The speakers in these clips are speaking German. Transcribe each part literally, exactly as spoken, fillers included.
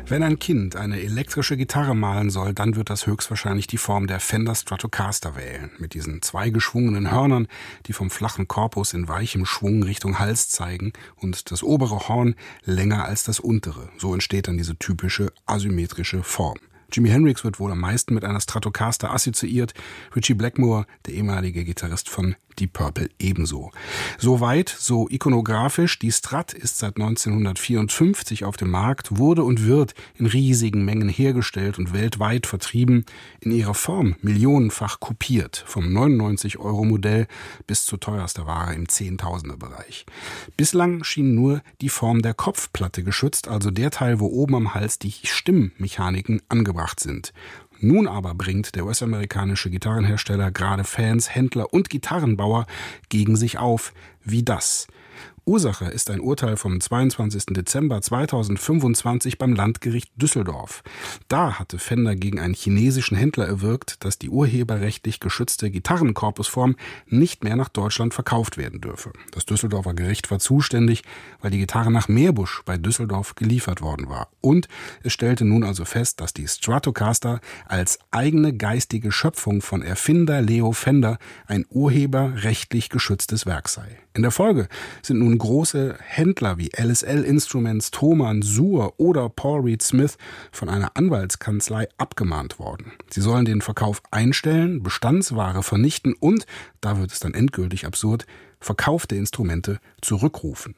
Wenn ein Kind eine elektrische Gitarre malen soll, dann wird das höchstwahrscheinlich die Form der Fender Stratocaster wählen. Mit diesen zwei geschwungenen Hörnern, die vom flachen Korpus in weichem Schwung Richtung Hals zeigen und das obere Horn länger als das untere. So entsteht dann diese typische asymmetrische Form. Jimi Hendrix wird wohl am meisten mit einer Stratocaster assoziiert, Ritchie Blackmore, der ehemalige Gitarrist von Deep Purple, ebenso. Soweit, so ikonografisch. Die Strat ist seit neunzehnhundertvierundfünfzig auf dem Markt, wurde und wird in riesigen Mengen hergestellt und weltweit vertrieben, in ihrer Form millionenfach kopiert, vom neunundneunzig Euro Modell bis zu teuerster Ware im Zehntausender-Bereich. Bislang schien nur die Form der Kopfplatte geschützt, also der Teil, wo oben am Hals die Stimmmechaniken angebracht sind. Nun aber bringt der U S-amerikanische Gitarrenhersteller gerade Fans, Händler und Gitarrenbauer gegen sich auf, wie das. Ursache ist ein Urteil vom zweiundzwanzigsten Dezember zweitausendfünfundzwanzig beim Landgericht Düsseldorf. Da hatte Fender gegen einen chinesischen Händler erwirkt, dass die urheberrechtlich geschützte Gitarrenkorpusform nicht mehr nach Deutschland verkauft werden dürfe. Das Düsseldorfer Gericht war zuständig, weil die Gitarre nach Meerbusch bei Düsseldorf geliefert worden war. Und es stellte nun also fest, dass die Stratocaster als eigene geistige Schöpfung von Erfinder Leo Fender ein urheberrechtlich geschütztes Werk sei. In der Folge sind nun große Händler wie L S L Instruments, Thomann, Suhr oder Paul Reed Smith von einer Anwaltskanzlei abgemahnt worden. Sie sollen den Verkauf einstellen, Bestandsware vernichten und, da wird es dann endgültig absurd, verkaufte Instrumente zurückrufen.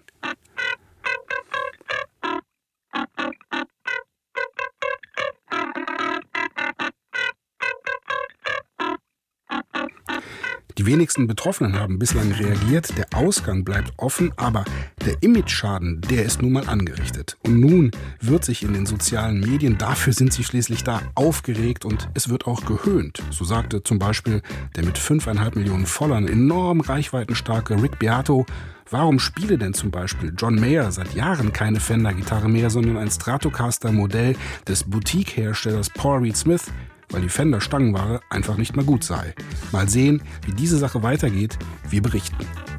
Die wenigsten Betroffenen haben bislang reagiert, der Ausgang bleibt offen, aber der Imageschaden, der ist nun mal angerichtet. Und nun wird sich in den sozialen Medien, dafür sind sie schließlich da, aufgeregt und es wird auch gehöhnt. So sagte zum Beispiel der mit fünfeinhalb Millionen Followern enorm reichweitenstarke Rick Beato: Warum spiele denn zum Beispiel John Mayer seit Jahren keine Fender-Gitarre mehr, sondern ein Stratocaster-Modell des Boutique-Herstellers Paul Reed Smith? Weil die Fender-Stangenware einfach nicht mehr gut sei. Mal sehen, wie diese Sache weitergeht. Wir berichten.